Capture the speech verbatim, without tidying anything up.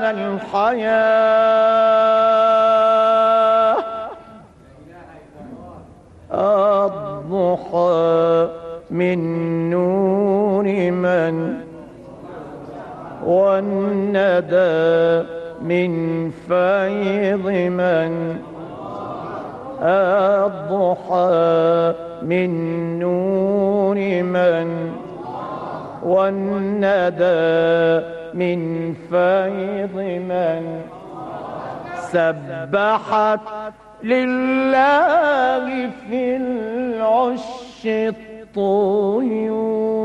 الحياة الضحى من نور من والندى من فيض من الضحى من نور من والندى من فيض من سبحت لله في العش الطيور